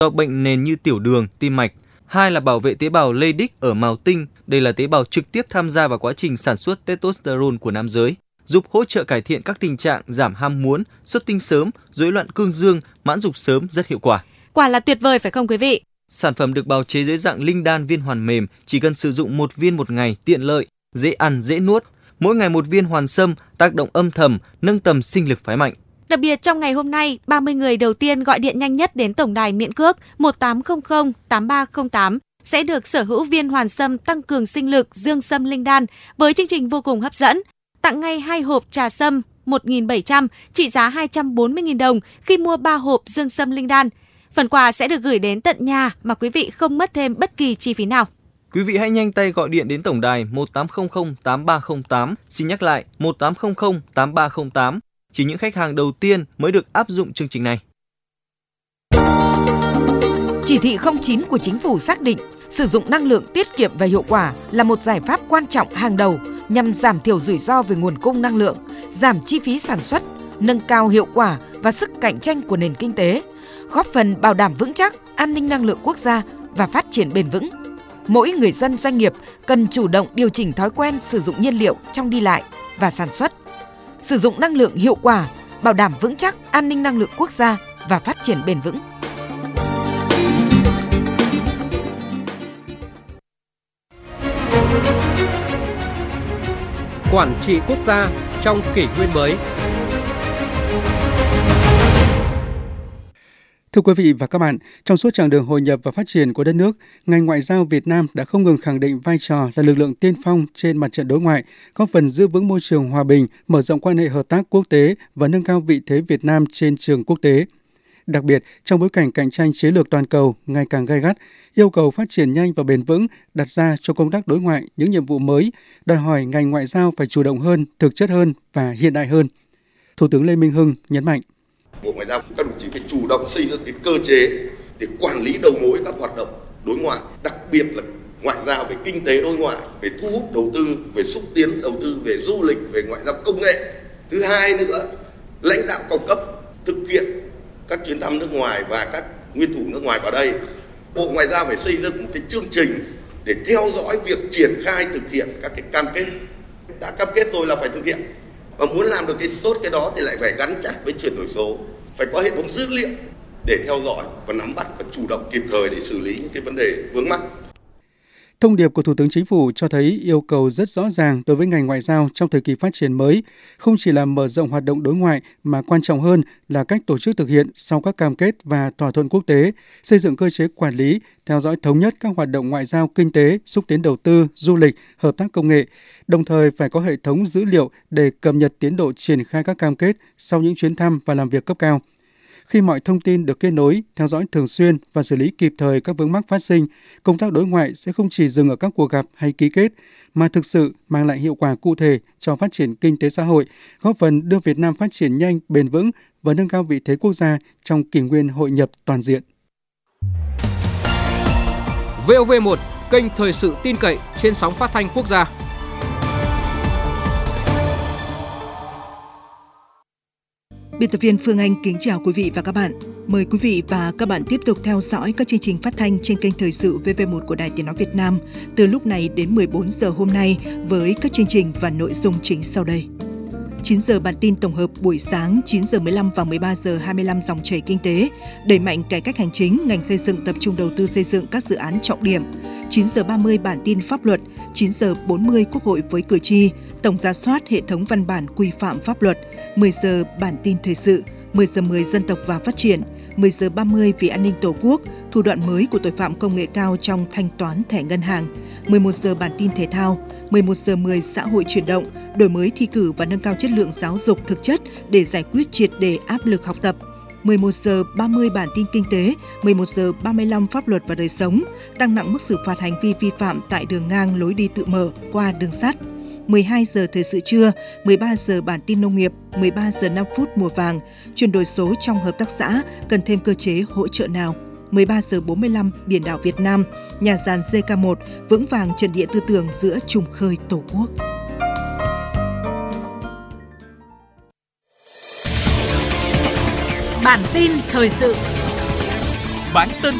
do bệnh nền như tiểu đường, tim mạch. 2 là bảo vệ tế bào Leydig ở mào tinh. Đây là tế bào trực tiếp tham gia vào quá trình sản xuất testosterone của nam giới, giúp hỗ trợ cải thiện các tình trạng giảm ham muốn, xuất tinh sớm, rối loạn cương dương, mãn dục sớm rất hiệu quả. Quả là tuyệt vời phải không quý vị? Sản phẩm được bào chế dưới dạng linh đan viên hoàn mềm, chỉ cần sử dụng 1 viên một ngày, tiện lợi, dễ ăn, dễ nuốt. Mỗi ngày 1 viên hoàn sâm, tác động âm thầm, nâng tầm sinh lực phái mạnh. Đặc biệt trong ngày hôm nay, 30 người đầu tiên gọi điện nhanh nhất đến tổng đài miễn cước 1800 8308 sẽ được sở hữu viên hoàn sâm tăng cường sinh lực dương sâm linh đan với chương trình vô cùng hấp dẫn. Tặng ngay 2 hộp trà sâm 1.700 trị giá 240.000 đồng khi mua 3 hộp dương sâm linh đan. Phần quà sẽ được gửi đến tận nhà mà quý vị không mất thêm bất kỳ chi phí nào. Quý vị hãy nhanh tay gọi điện đến tổng đài 1800 8308. Xin nhắc lại 1800 8308. Chỉ những khách hàng đầu tiên mới được áp dụng chương trình này. Chỉ thị 09 của Chính phủ xác định sử dụng năng lượng tiết kiệm và hiệu quả là một giải pháp quan trọng hàng đầu nhằm giảm thiểu rủi ro về nguồn cung năng lượng, giảm chi phí sản xuất, nâng cao hiệu quả và sức cạnh tranh của nền kinh tế, góp phần bảo đảm vững chắc an ninh năng lượng quốc gia và phát triển bền vững. Mỗi người dân doanh nghiệp cần chủ động điều chỉnh thói quen sử dụng nhiên liệu trong đi lại và sản xuất, sử dụng năng lượng hiệu quả, bảo đảm vững chắc an ninh năng lượng quốc gia và phát triển bền vững. Quản trị quốc gia trong kỷ nguyên mới. Thưa quý vị và các bạn, trong suốt chặng đường hội nhập và phát triển của đất nước, ngành ngoại giao Việt Nam đã không ngừng khẳng định vai trò là lực lượng tiên phong trên mặt trận đối ngoại, góp phần giữ vững môi trường hòa bình, mở rộng quan hệ hợp tác quốc tế và nâng cao vị thế Việt Nam trên trường quốc tế. Đặc biệt, trong bối cảnh cạnh tranh chiến lược toàn cầu ngày càng gay gắt, yêu cầu phát triển nhanh và bền vững đặt ra cho công tác đối ngoại những nhiệm vụ mới, đòi hỏi ngành ngoại giao phải chủ động hơn, thực chất hơn và hiện đại hơn. Thủ tướng Lê Minh Hưng nhấn mạnh. Bộ Ngoại giao các đồng chí phải chủ động xây dựng cái cơ chế để quản lý đầu mối các hoạt động đối ngoại, đặc biệt là ngoại giao về kinh tế đối ngoại, về thu hút đầu tư, về xúc tiến đầu tư, về du lịch, về ngoại giao công nghệ. Thứ hai nữa, lãnh đạo cao cấp thực hiện các chuyến thăm nước ngoài và các nguyên thủ nước ngoài vào đây. Bộ Ngoại giao phải xây dựng một cái chương trình để theo dõi việc triển khai thực hiện các cái cam kết. Đã cam kết rồi là phải thực hiện. Và muốn làm được cái tốt cái đó thì lại phải gắn chặt với chuyển đổi số, phải có hệ thống dữ liệu để theo dõi và nắm bắt và chủ động kịp thời để xử lý những cái vấn đề vướng mắc. Thông điệp của Thủ tướng Chính phủ cho thấy yêu cầu rất rõ ràng đối với ngành ngoại giao trong thời kỳ phát triển mới, không chỉ là mở rộng hoạt động đối ngoại mà quan trọng hơn là cách tổ chức thực hiện sau các cam kết và thỏa thuận quốc tế, xây dựng cơ chế quản lý, theo dõi thống nhất các hoạt động ngoại giao kinh tế, xúc tiến đầu tư, du lịch, hợp tác công nghệ, đồng thời phải có hệ thống dữ liệu để cập nhật tiến độ triển khai các cam kết sau những chuyến thăm và làm việc cấp cao. Khi mọi thông tin được kết nối, theo dõi thường xuyên và xử lý kịp thời các vướng mắc phát sinh, công tác đối ngoại sẽ không chỉ dừng ở các cuộc gặp hay ký kết, mà thực sự mang lại hiệu quả cụ thể cho phát triển kinh tế xã hội, góp phần đưa Việt Nam phát triển nhanh, bền vững và nâng cao vị thế quốc gia trong kỷ nguyên hội nhập toàn diện. VOV1, kênh thời sự tin cậy trên sóng phát thanh quốc gia. Biên tập viên Phương Anh kính chào quý vị và các bạn. Mời quý vị và các bạn tiếp tục theo dõi các chương trình phát thanh trên kênh thời sự VV1 của Đài Tiếng nói Việt Nam từ lúc này đến 14 giờ hôm nay với các chương trình và nội dung chính sau đây. 9 giờ bản tin tổng hợp buổi sáng, 9 giờ 15 và 13 giờ 25 dòng chảy kinh tế, đẩy mạnh cải cách hành chính, ngành xây dựng tập trung đầu tư xây dựng các dự án trọng điểm. 9 giờ 30 bản tin pháp luật, 9 giờ 40 Quốc hội với cử tri, tổng rà soát hệ thống văn bản quy phạm pháp luật, 10 giờ bản tin thời sự, 10 giờ 10 dân tộc và phát triển, 10 giờ 30 vì an ninh Tổ quốc, thủ đoạn mới của tội phạm công nghệ cao trong thanh toán thẻ ngân hàng, 11 giờ bản tin thể thao, 11 giờ 10 xã hội chuyển động, đổi mới thi cử và nâng cao chất lượng giáo dục thực chất để giải quyết triệt để áp lực học tập. 11 giờ 30 bản tin kinh tế, 11 giờ 35 pháp luật và đời sống, tăng nặng mức xử phạt hành vi vi phạm tại đường ngang lối đi tự mở qua đường sắt. 12 giờ thời sự trưa, 13 giờ bản tin nông nghiệp, 13 giờ 5 phút mùa vàng, chuyển đổi số trong hợp tác xã, cần thêm cơ chế hỗ trợ nào. 13 giờ 45 biển đảo Việt Nam, nhà giàn JK1 vững vàng trận địa tư tưởng giữa trùng khơi Tổ quốc. Bản tin thời sự. Bản tin